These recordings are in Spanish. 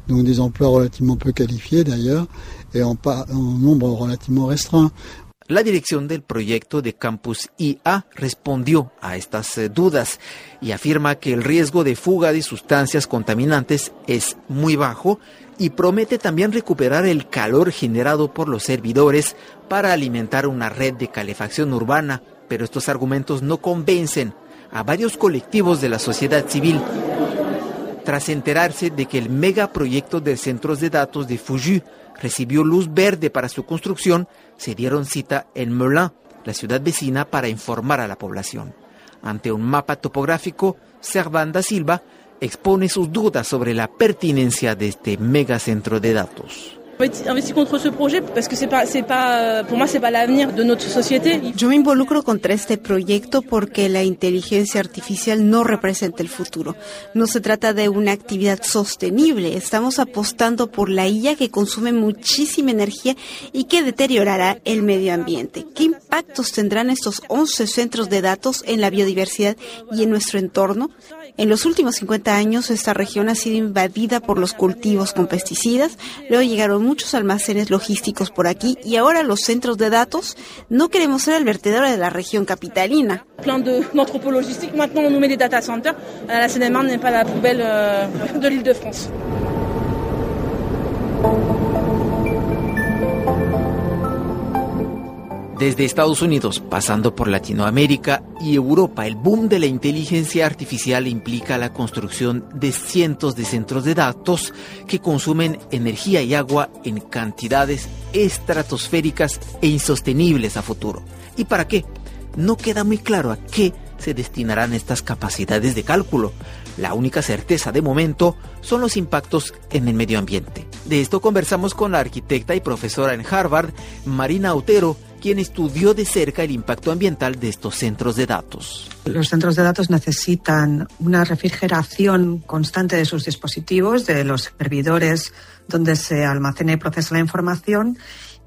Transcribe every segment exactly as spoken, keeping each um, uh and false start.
donc des emplois relativement peu qualifiés d'ailleurs, et en, pa- en nombre relativement restreint. La dirección del proyecto de Campus I A respondió a estas eh, dudas y afirma que el riesgo de fuga de sustancias contaminantes es muy bajo y promete también recuperar el calor generado por los servidores para alimentar una red de calefacción urbana, pero estos argumentos no convencen a varios colectivos de la sociedad civil. Tras enterarse de que el megaproyecto de centros de datos de Fugit recibió luz verde para su construcción, se dieron cita en Melun, la ciudad vecina, para informar a la población. Ante un mapa topográfico, Servan da Silva expone sus dudas sobre la pertinencia de este megacentro de datos. Yo me involucro contra este proyecto porque la inteligencia artificial no representa el futuro. No se trata de una actividad sostenible. Estamos apostando por la I A que consume muchísima energía y que deteriorará el medio ambiente. ¿Qué impactos tendrán estos once centros de datos en la biodiversidad y en nuestro entorno? En los últimos cincuenta años, esta región ha sido invadida por los cultivos con pesticidas, luego llegaron muchos almacenes logísticos por aquí y ahora los centros de datos. No queremos ser el vertedero de la región capitalina. Plein de d'entrepôts logistiques. Maintenant, on nous met des data centers. La Seine-et-Marne n'est pas la poubelle de l'Île-de-France. Desde Estados Unidos, pasando por Latinoamérica y Europa, el boom de la inteligencia artificial implica la construcción de cientos de centros de datos que consumen energía y agua en cantidades estratosféricas e insostenibles a futuro. ¿Y para qué? No queda muy claro a qué se destinarán estas capacidades de cálculo. La única certeza de momento son los impactos en el medio ambiente. De esto conversamos con la arquitecta y profesora en Harvard, Marina Otero, quien estudió de cerca el impacto ambiental de estos centros de datos. Los centros de datos necesitan una refrigeración constante de sus dispositivos, de los servidores donde se almacena y procesa la información,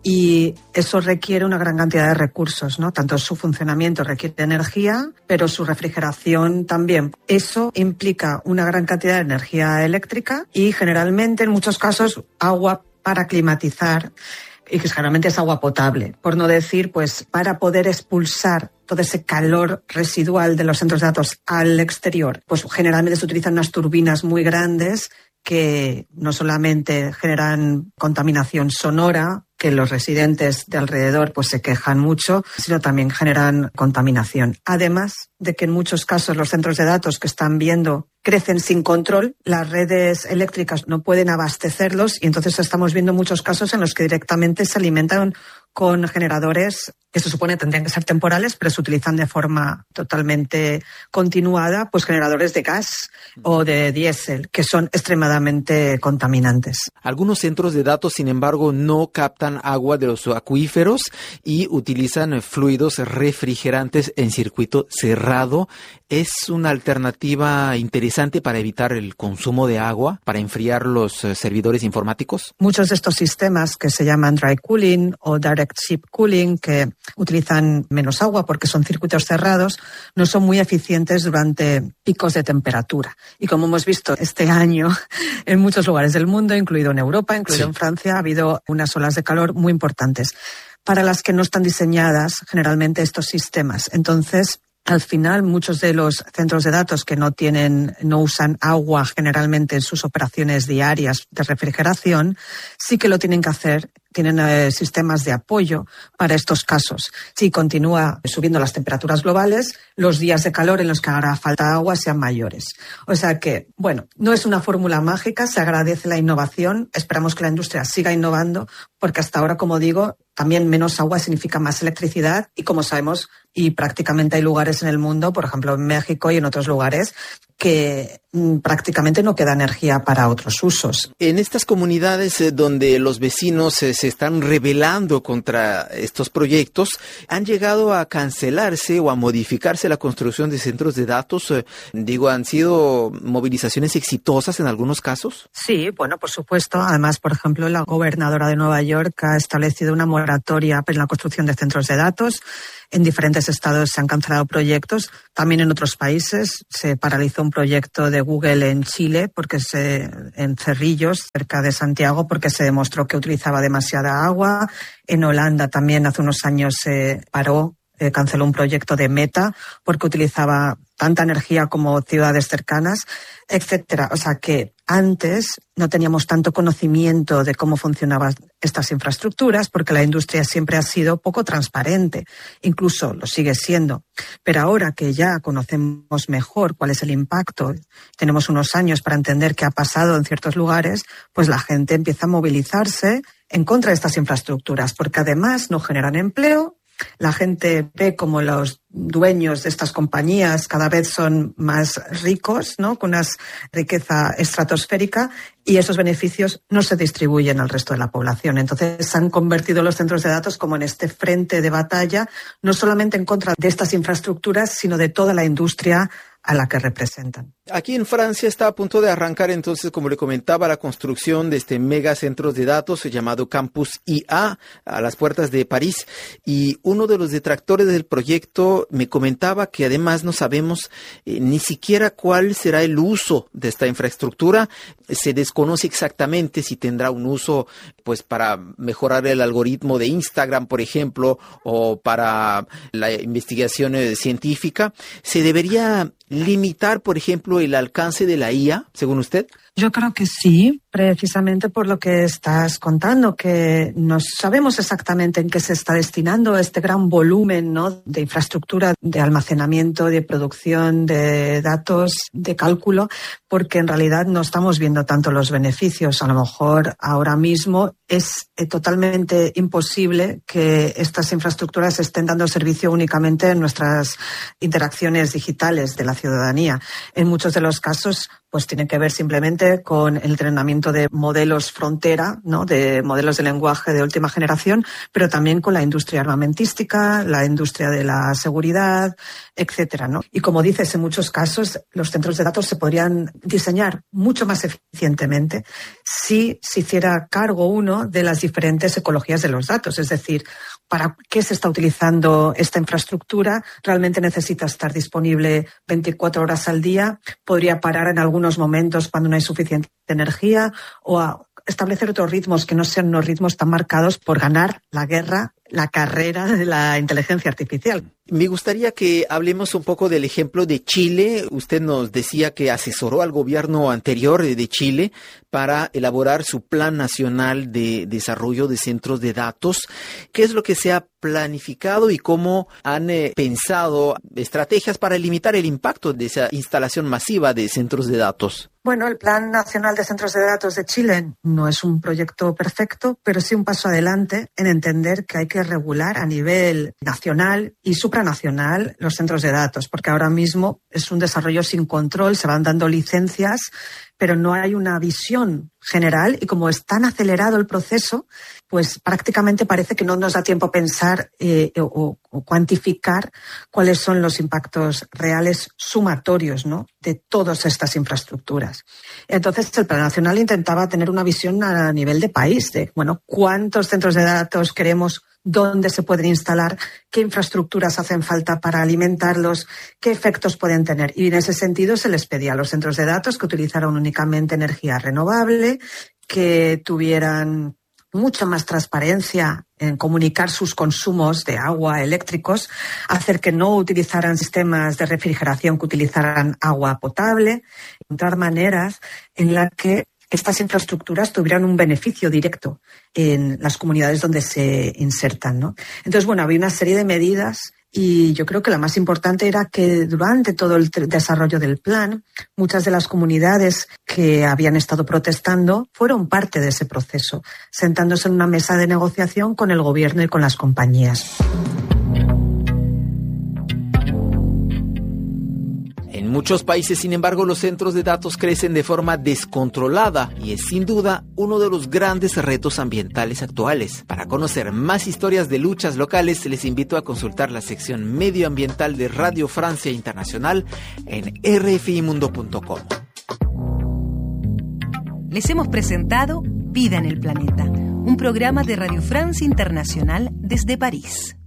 y eso requiere una gran cantidad de recursos, ¿no? Tanto su funcionamiento requiere energía, pero su refrigeración también. Eso implica una gran cantidad de energía eléctrica y generalmente, en muchos casos, agua para climatizar, y que generalmente es agua potable, por no decir, pues, para poder expulsar todo ese calor residual de los centros de datos al exterior, pues generalmente se utilizan unas turbinas muy grandes que no solamente generan contaminación sonora, que los residentes de alrededor pues se quejan mucho, sino también generan contaminación. Además de que en muchos casos los centros de datos que están viendo crecen sin control, las redes eléctricas no pueden abastecerlos y entonces estamos viendo muchos casos en los que directamente se alimentan con generadores que se supone tendrían que ser temporales, pero se utilizan de forma totalmente continuada, pues generadores de gas o de diésel, que son extremadamente contaminantes. Algunos centros de datos, sin embargo, no captan agua de los acuíferos y utilizan fluidos refrigerantes en circuito cerrado. ¿Es una alternativa interesante para evitar el consumo de agua, para enfriar los eh, servidores informáticos? Muchos de estos sistemas que se llaman dry cooling o direct ship cooling, que utilizan menos agua porque son circuitos cerrados, no son muy eficientes durante picos de temperatura. Y como hemos visto este año en muchos lugares del mundo, incluido en Europa, incluido sí. en Francia, ha habido unas olas de calor muy importantes, para las que no están diseñadas generalmente estos sistemas. Entonces, al final, muchos de los centros de datos que no tienen, no usan agua generalmente en sus operaciones diarias de refrigeración, sí que lo tienen que hacer. Tienen eh, sistemas de apoyo para estos casos. Si continúa subiendo las temperaturas globales, los días de calor en los que hará falta agua sean mayores. O sea que, bueno, no es una fórmula mágica, se agradece la innovación, esperamos que la industria siga innovando, porque hasta ahora, como digo, también menos agua significa más electricidad y, como sabemos, y prácticamente hay lugares en el mundo, por ejemplo en México y en otros lugares, que mm, prácticamente no queda energía para otros usos. En estas comunidades eh, donde los vecinos eh, se están rebelando contra estos proyectos, ¿han llegado a cancelarse o a modificarse la construcción de centros de datos? Eh, digo, ¿han sido movilizaciones exitosas en algunos casos? Sí, bueno, por supuesto. Además, por ejemplo, la gobernadora de Nueva York ha establecido una moratoria en la construcción de centros de datos. En diferentes estados se han cancelado proyectos. También en otros países se paralizó un proyecto de Google en Chile, porque se, en Cerrillos, cerca de Santiago, porque se demostró que utilizaba demasiada agua. En Holanda también hace unos años se paró, eh, canceló un proyecto de Meta porque utilizaba tanta energía como ciudades cercanas, etcétera. O sea que antes no teníamos tanto conocimiento de cómo funcionaban estas infraestructuras porque la industria siempre ha sido poco transparente, incluso lo sigue siendo. Pero ahora que ya conocemos mejor cuál es el impacto, tenemos unos años para entender qué ha pasado en ciertos lugares, pues la gente empieza a movilizarse en contra de estas infraestructuras porque además no generan empleo. La gente ve como los dueños de estas compañías cada vez son más ricos, ¿no? Con una riqueza estratosférica, y esos beneficios no se distribuyen al resto de la población. Entonces se han convertido los centros de datos como en este frente de batalla, no solamente en contra de estas infraestructuras, sino de toda la industria a la que representan. Aquí en Francia está a punto de arrancar entonces, como le comentaba, la construcción de este mega centros de datos llamado Campus I A a las puertas de París, y uno de los detractores del proyecto me comentaba que además no sabemos eh, ni siquiera cuál será el uso de esta infraestructura. Se desconoce exactamente si tendrá un uso pues para mejorar el algoritmo de Instagram, por ejemplo, o para la investigación eh, científica. ¿Se debería limitar, por ejemplo, el alcance de la I A, según usted? Yo creo que sí, precisamente por lo que estás contando, que no sabemos exactamente en qué se está destinando este gran volumen, ¿no?, de infraestructura, de almacenamiento, de producción de datos, de cálculo, porque en realidad no estamos viendo tanto los beneficios. A lo mejor ahora mismo es totalmente imposible que estas infraestructuras estén dando servicio únicamente en nuestras interacciones digitales de la ciudadanía. En muchos de los casos, pues tienen que ver simplemente con el entrenamiento de modelos frontera, ¿no?, de modelos de lenguaje de última generación, pero también con la industria armamentística, la industria de la seguridad, etcétera, ¿no? Y como dices, en muchos casos los centros de datos se podrían diseñar mucho más eficientemente si se hiciera cargo uno de las diferentes ecologías de los datos, es decir, ¿para qué se está utilizando esta infraestructura? ¿Realmente necesita estar disponible veinticuatro horas al día? ¿Podría parar en algunos momentos cuando no hay suficiente energía? ¿O a establecer otros ritmos que no sean unos ritmos tan marcados por ganar la guerra, la carrera de la inteligencia artificial? Me gustaría que hablemos un poco del ejemplo de Chile. Usted nos decía que asesoró al gobierno anterior de Chile para elaborar su Plan Nacional de Desarrollo de Centros de Datos. ¿Qué es lo que se ha planificado y cómo han eh, pensado estrategias para limitar el impacto de esa instalación masiva de centros de datos? Bueno, el Plan Nacional de Centros de Datos de Chile no es un proyecto perfecto, pero sí un paso adelante en entender que hay que regular a nivel nacional y supranacional los centros de datos, porque ahora mismo es un desarrollo sin control, se van dando licencias, pero no hay una visión general, y como es tan acelerado el proceso, pues prácticamente parece que no nos da tiempo a pensar eh, o, o cuantificar cuáles son los impactos reales sumatorios, ¿no?, de todas estas infraestructuras. Entonces, el Plan Nacional intentaba tener una visión a nivel de país, de, bueno, cuántos centros de datos queremos, dónde se pueden instalar, qué infraestructuras hacen falta para alimentarlos, qué efectos pueden tener. Y en ese sentido se les pedía a los centros de datos que utilizaran únicamente energía renovable, que tuvieran mucha más transparencia en comunicar sus consumos de agua eléctricos, hacer que no utilizaran sistemas de refrigeración que utilizaran agua potable, encontrar maneras en las que estas infraestructuras tuvieran un beneficio directo en las comunidades donde se insertan, ¿no? Entonces, bueno, había una serie de medidas, y yo creo que la más importante era que durante todo el desarrollo del plan, muchas de las comunidades que habían estado protestando fueron parte de ese proceso, sentándose en una mesa de negociación con el gobierno y con las compañías. En muchos países, sin embargo, los centros de datos crecen de forma descontrolada y es sin duda uno de los grandes retos ambientales actuales. Para conocer más historias de luchas locales, les invito a consultar la sección medioambiental de Radio Francia Internacional en r f i mundo punto com. Les hemos presentado Vida en el Planeta, un programa de Radio France Internacional desde París.